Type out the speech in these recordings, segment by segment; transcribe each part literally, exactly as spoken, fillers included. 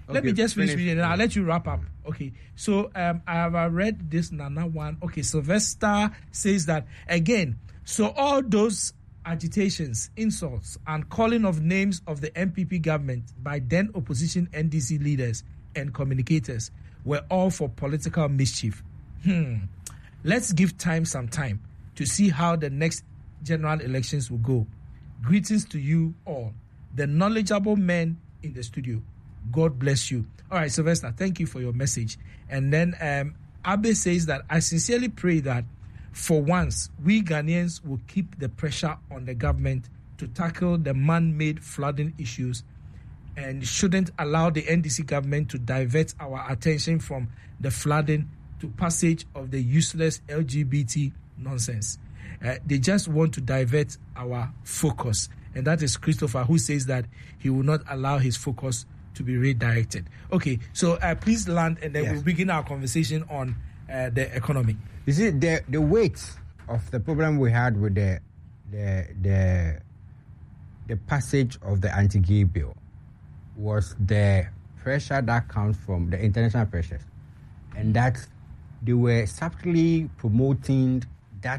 Okay, let me just finish reading, and I'll let you wrap up. Okay, so um, I have uh, read this Nana one. Okay, Sylvester says that again. So all those agitations, insults, and calling of names of the N P P government by then opposition N D C leaders and communicators were all for political mischief. Hmm. Let's give time some time to see how the next general elections will go. Greetings to you all, the knowledgeable men in the studio. God bless you. All right, Sylvester, thank you for your message. And then um, Abe says that I sincerely pray that for once, we Ghanaians will keep the pressure on the government to tackle the man-made flooding issues and shouldn't allow the N D C government to divert our attention from the flooding to passage of the useless L G B T nonsense. Uh, they just want to divert our focus. And that is Christopher, who says that he will not allow his focus to be redirected. Okay, so uh, please land, and then yes. we'll begin our conversation on uh, the economy. You see, the the weight of the problem we had with the the the, the passage of the anti-gay bill was the pressure that comes from the international pressures, and that they were subtly promoting that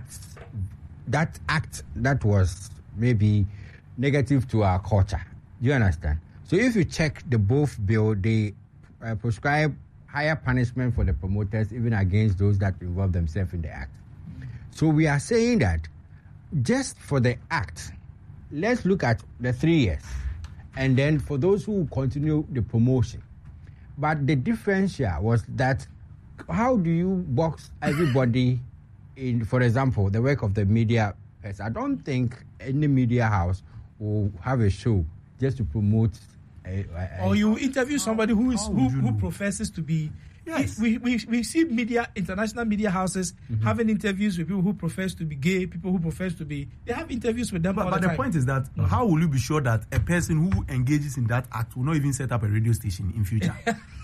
that act that was maybe negative to our culture. Do you understand? So if you check the both bill, they uh, prescribe higher punishment for the promoters, even against those that involve themselves in the act. So we are saying that just for the act, let's look at the three years, and then for those who continue the promotion. But the difference here was that how do you box everybody in, for example, the work of the media? I don't think any media house will have a show just to promote. A, a, or you interview somebody who is who, who professes to be. Yes, we we we see media, international media houses mm-hmm. having interviews with people who profess to be gay, people who profess to be. They have interviews with them. But, all but the, the point is that mm-hmm. how will you be sure that a person who engages in that act will not even set up a radio station in future?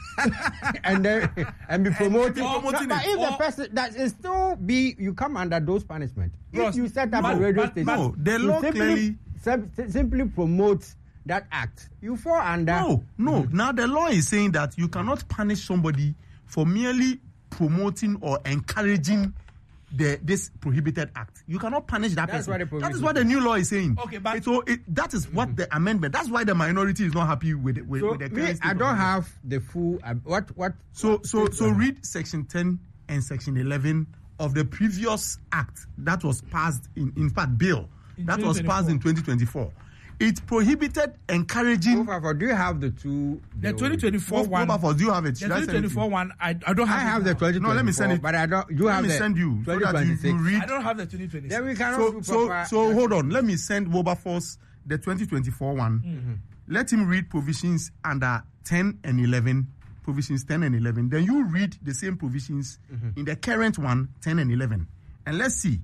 and then and be promoting, and promoting no, but it. if Or, the person that is still be, you come under those punishments. Ross, if you set up no, a radio but, station, no, the law simply, clearly sim- simply promotes that act. You fall under. No, no. Mm-hmm. Now the law is saying that you cannot punish somebody for merely promoting or encouraging the this prohibited act. You cannot punish that That's person. What that is what the new law is saying. Okay, but it, so it, that is what mm-hmm. the amendment. That's why the minority is not happy with with, so with the. Me, I don't have the full. Uh, what what? So what so so read section ten and section eleven of the previous act that was passed in in fact bill in that was passed in twenty twenty-four. It prohibited encouraging. Overfor, do you have the two? The twenty twenty-four one. Overfor, do you have it? The twenty twenty-four one. I, I don't have. I have it the twenty twenty-four. No, let me send it. But I don't. You let have me the send you so that you, you read. I don't have the twenty twenty-six. Then we cannot so do so proper, so hold on. Let me send Wilberforce the twenty twenty-four one. Mm-hmm. Let him read provisions under ten and eleven. Provisions ten and eleven. Then you read the same provisions mm-hmm. in the current one, ten and eleven, and let's see.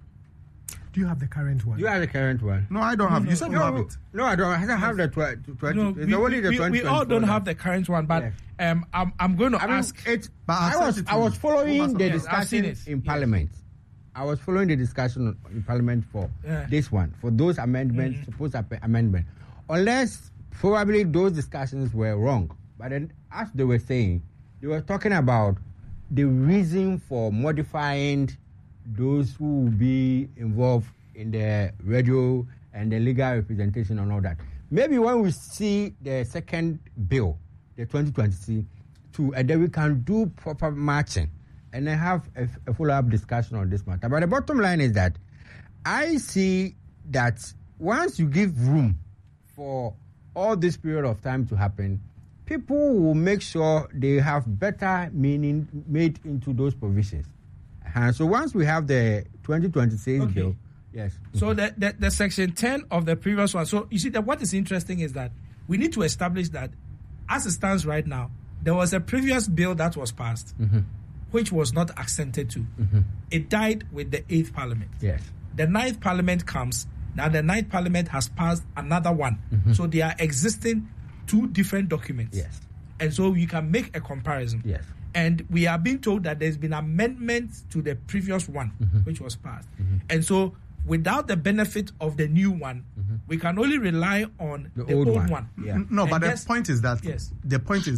Do you have the current one? You have the current one. No, I don't have. No, you said no, you have it. No, I don't. I don't have the twenty. No, we, only the we, we all don't have the current one, but yeah. um, I'm I'm going to I ask. Mean, it, but I was I was following the yes, discussion in yes. Parliament. I was following the discussion in Parliament for yeah. this one, for those amendments, mm-hmm. supposed amendment, unless probably those discussions were wrong. But then, as they were saying, they were talking about the reason for modifying those who will be involved in the radio and the legal representation and all that. Maybe when we see the second bill, the twenty twenty-two, and then we can do proper matching and then have a, a follow-up discussion on this matter. But the bottom line is that I see that once you give room for all this period of time to happen, people will make sure they have better meaning made into those provisions. Uh, so once we have the twenty twenty-six okay. bill, yes. So the, the the section ten of the previous one. So you see that what is interesting is that we need to establish that as it stands right now, there was a previous bill that was passed, mm-hmm. which was not assented to. Mm-hmm. It died with the eighth parliament. Yes. The ninth parliament comes. Now the ninth parliament has passed another one. Mm-hmm. So they are existing two different documents. Yes. And so you can make a comparison. Yes. And we are being told that there's been amendments to the previous one, mm-hmm. which was passed. Mm-hmm. And so without the benefit of the new one, mm-hmm. we can only rely on the, the old, old one. one. Yeah. No, and but yes, the point is that yes. the point is